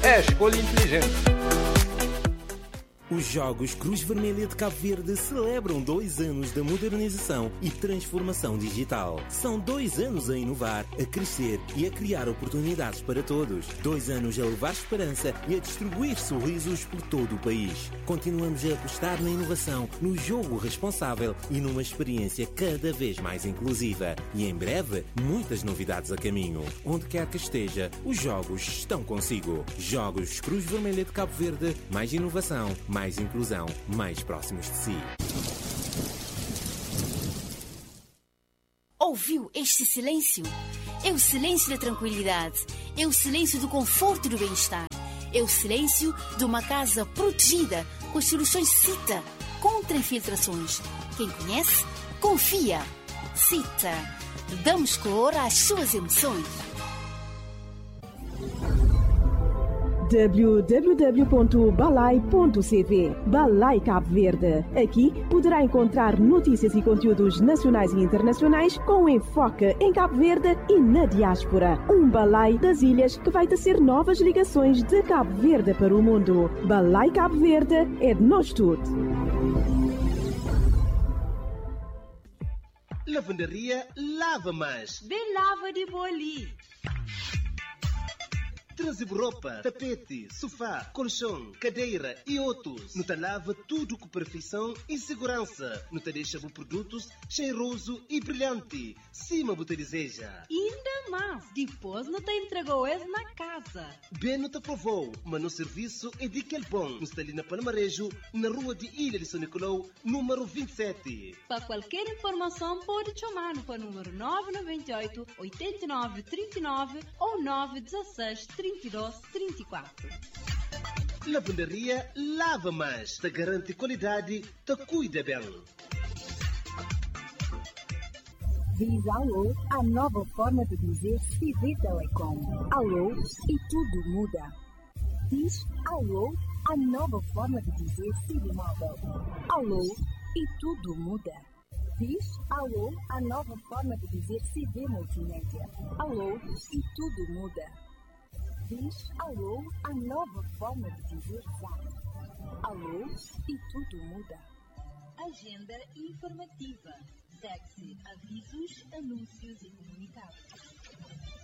É a escolha inteligente. Os Jogos Cruz Vermelha de Cabo Verde celebram 2 anos da modernização e transformação digital. São 2 anos a inovar, a crescer e a criar oportunidades para todos. 2 anos a levar esperança e a distribuir sorrisos por todo o país. Continuamos a apostar na inovação, no jogo responsável e numa experiência cada vez mais inclusiva. E em breve, muitas novidades a caminho. Onde quer que esteja, os Jogos estão consigo. Jogos Cruz Vermelha de Cabo Verde, mais inovação, mais inclusão, mais próximos de si. Ouviu este silêncio? É o silêncio da tranquilidade. É o silêncio do conforto e do bem-estar. É o silêncio de uma casa protegida com as soluções CITA contra infiltrações. Quem conhece, confia. CITA. Damos cor às suas emoções. www.balai.cv Balai Cabo Verde. Aqui poderá encontrar notícias e conteúdos nacionais e internacionais com enfoque em Cabo Verde e na diáspora. Um balai das ilhas que vai tecer novas ligações de Cabo Verde para o mundo. Balai Cabo Verde é de nós tudo. Lavanderia Lava Mais. Bem lava de boli. Transibo roupa, tapete, sofá, colchão, cadeira e outros. Não te lava tudo com perfeição e segurança. Não te deixa com produtos cheiroso e brilhante. Cima você deseja. Ainda mais, depois não te entregou eles na casa. Bem não te provou, mas no serviço é de que é bom. Não está ali na Palmarejo, na rua de Ilha de São Nicolau, número 27. Para qualquer informação, pode chamar no número 998 89 39 ou 916 32 34. Lavanderia Lava Mais. Te garante qualidade, te cuida bem. Diz alô, a nova forma de dizer CV Telecom. Alô e tudo muda. Diz alô, a nova forma de dizer CV Móvel. Alô e tudo muda. Diz alô, a nova forma de dizer CV Multimédia. Alô e tudo muda. Diz alô, a nova forma de dizer Zap. Alô e tudo muda. Agenda informativa. Segue-se avisos, anúncios e comunicados.